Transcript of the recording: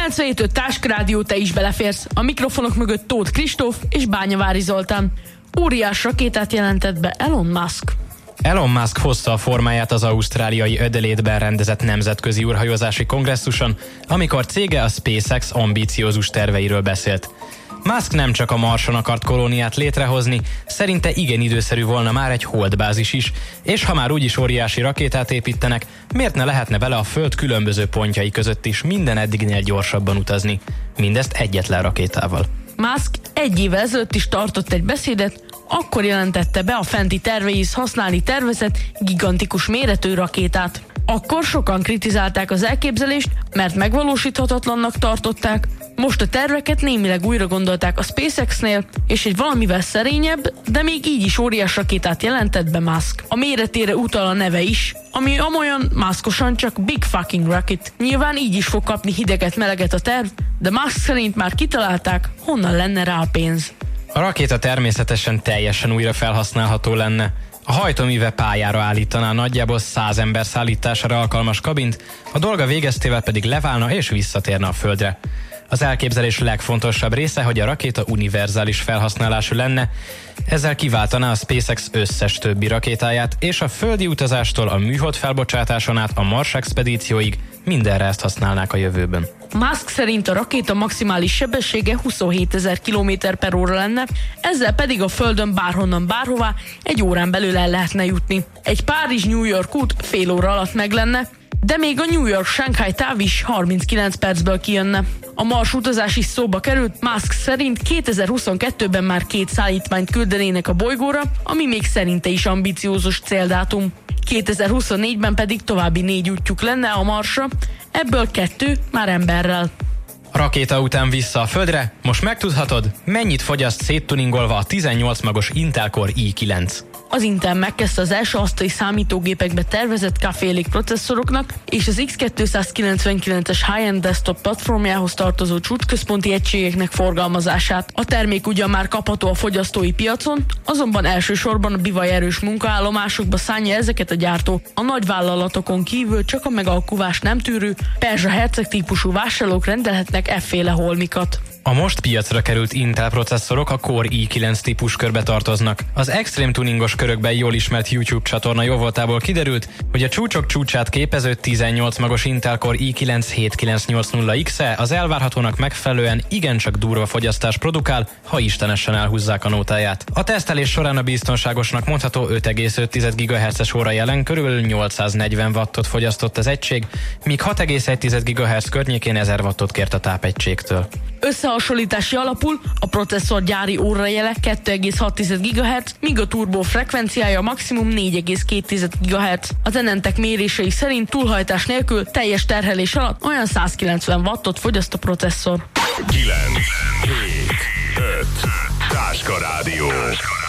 97.5 Táskrádió, te is beleférsz. A mikrofonok mögött Tóth Kristóf és Bányavári Zoltán. Óriás rakétát jelentett be Elon Musk. Elon Musk hozta a formáját az ausztráliai Adelaide-ben rendezett nemzetközi űrhajózási kongresszuson, amikor cége a SpaceX ambíciózus terveiről beszélt. Musk nem csak a Marson akart kolóniát létrehozni, szerinte igen időszerű volna már egy holdbázis is, és ha már úgyis óriási rakétát építenek, miért ne lehetne vele a Föld különböző pontjai között is minden eddignél gyorsabban utazni, mindezt egyetlen rakétával. Musk egy évvel ezelőtt is tartott egy beszédet, akkor jelentette be a fenti terveihez használni tervezett gigantikus méretű rakétát. Akkor sokan kritizálták az elképzelést, mert megvalósíthatatlannak tartották, most a terveket némileg újra gondolták a SpaceX-nél, és egy valamivel szerényebb, de még így is óriás rakétát jelentett be Musk. A méretére utal a neve is, ami amolyan Muskosan csak Big Fucking Rocket. Nyilván így is fog kapni hideget-meleget a terv, de Musk szerint már kitalálták, honnan lenne rá a pénz. A rakéta természetesen teljesen újra felhasználható lenne. A hajtóműve pályára állítaná nagyjából 100 ember szállítására alkalmas kabint, a dolga végeztével pedig leválna és visszatérne a Földre. Az elképzelés legfontosabb része, hogy a rakéta univerzális felhasználású lenne, ezzel kiváltaná a SpaceX összes többi rakétáját, és a földi utazástól a műhold felbocsátáson át a Mars expedícióig mindenre ezt használnák a jövőben. Musk szerint a rakéta maximális sebessége 27 000 km/h lenne, ezzel pedig a Földön bárhonnan bárhová egy órán belül el lehetne jutni. Egy Párizs-New York út fél óra alatt meg lenne, de még a New York-Shanghai táv is 39 percből kijönne. A Mars utazás is szóba került, Musk szerint 2022-ben már 2 szállítmányt küldenének a bolygóra, ami még szerinte is ambiciózus céldátum. 2024-ben pedig további 4 útjuk lenne a Marsra, ebből 2 már emberrel. A rakéta után vissza a Földre, most megtudhatod, mennyit fogyaszt széttuningolva a 18 magos Intel Core i9. Az Intel megkezdte az első asztali számítógépekbe tervezett Café Lake processzoroknak és az X299-es high-end desktop platformjához tartozó csúcsközponti egységeknek forgalmazását. A termék ugyan már kapható a fogyasztói piacon, azonban elsősorban a bivajerős munkaállomásokba szánja ezeket a gyártó. A nagyvállalatokon kívül csak a megalkuvás nem tűrő, Perzsa Herceg típusú vásárlók rendelhetnek efféle holmikat. A most piacra került Intel processzorok a Core i9 típuskörbe tartoznak. Az extrém tuningos körökben jól ismert YouTube csatorna jóvoltából kiderült, hogy a csúcsok csúcsát képező 18 magos Intel Core i9 7980X-e az elvárhatónak megfelelően igencsak durva fogyasztás produkál, ha istenesen elhúzzák a nótáját. A tesztelés során a biztonságosnak mondható 5,5 GHz-es óra jelen körül 840 wattot fogyasztott az egység, míg 6,1 GHz környékén 1000 wattot kért a tápegységtől. Összehasonlítási alapul a processzor gyári órajele 2,6 GHz, míg a turbó frekvenciája maximum 4,2 GHz. Az Enentek mérései szerint túlhajtás nélkül teljes terhelés alatt olyan 190 wattot fogyaszt a processzor. 9, 7, 5, Táska Rádió.